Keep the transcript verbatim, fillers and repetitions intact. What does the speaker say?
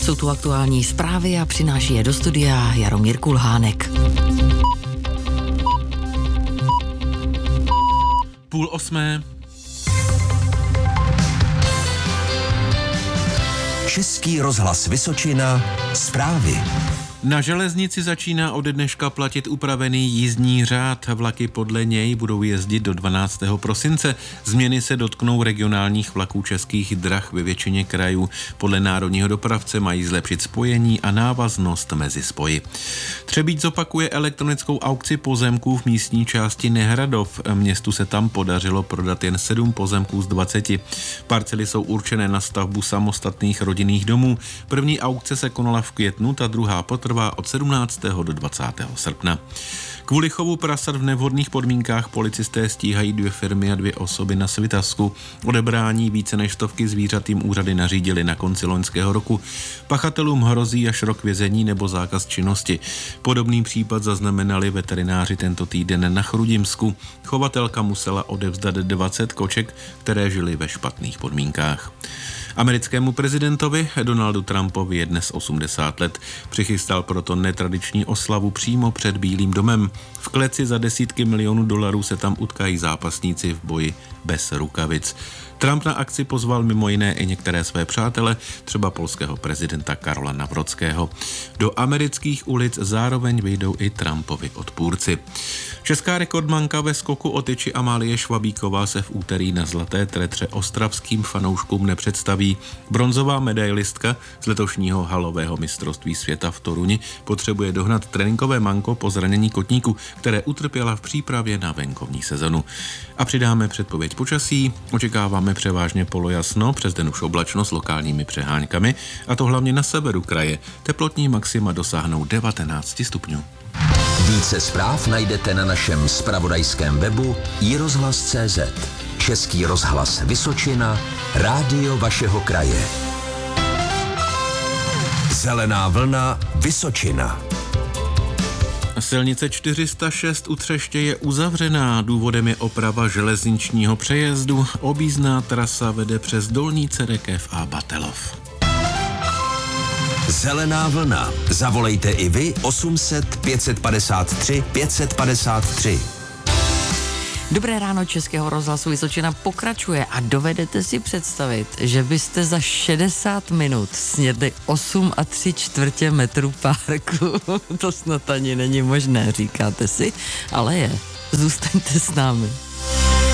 Jsou tu aktuální zprávy a přináší je do studia Jaromír Kulhánek. Půl osmé. Český rozhlas Vysočina, zprávy. Na železnici začíná ode dneška platit upravený jízdní řád. Vlaky podle něj budou jezdit do dvanáctého prosince. Změny se dotknou regionálních vlaků Českých drah ve většině krajů. Podle národního dopravce mají zlepšit spojení a návaznost mezi spoji. Třebíč zopakuje elektronickou aukci pozemků v místní části Nehradov. Městu se tam podařilo prodat jen sedm pozemků z dvaceti. Parcely jsou určené na stavbu samostatných rodinných domů. První aukce se konala v květnu, ta druhá potrvá od sedmnáctého do dvacátého srpna. Kvůli chovu prasat v nevhodných podmínkách policisté stíhají dvě firmy a dvě osoby na Svitavsku. Odebrání více než stovky zvířat jim úřady nařídily na konci loňského roku. Pachatelům hrozí až rok vězení nebo zákaz činnosti. Podobný případ zaznamenali veterináři tento týden na Chrudimsku. Chovatelka musela odevzdat dvacet koček, které žily ve špatných podmínkách. Americkému prezidentovi Donaldu Trumpovi je dnes osmdesát let. Přichystal proto netradiční oslavu přímo před Bílým domem. V kleci za desítky milionů dolarů se tam utkají zápasníci v boji bez rukavic. Trump na akci pozval mimo jiné i některé své přátele, třeba polského prezidenta Karola Nawrockiho. Do amerických ulic zároveň vyjdou i Trumpovi odpůrci. Česká rekordmanka ve skoku o tyči Amálie Švabíková se v úterý na zlaté tretře ostravským fanouškům nepředstaví. Bronzová medailistka z letošního halového mistrovství světa v Toruni potřebuje dohnat tréninkové manko po zranění kotníku, které utrpěla v přípravě na venkovní sezonu. A přidáme předpověď počasí. Očekáváme převážně polojasno, přes den už oblačno s lokálními přeháňkami, a to hlavně na severu kraje. Teplotní maxima dosáhnou devatenáct stupňů. Více zpráv najdete na našem zpravodajském webu i rozhlas tečka cé zet. Český rozhlas Vysočina, rádio vašeho kraje. Zelená vlna Vysočina. Silnice čtyři sta šest u Třeště je uzavřená. Důvodem je oprava železničního přejezdu. Objízdná trasa vede přes Dolní Cerekev a Batelov. Zelená vlna. Zavolejte i vy osm set pět set padesát tři pět set padesát tři. Dobré ráno Českého rozhlasu Vysočina pokračuje a dovedete si představit, že byste za šedesát minut snědli osm a tři čtvrtě metru párku. To snad ani není možné, říkáte si, ale je. Zůstaňte s námi.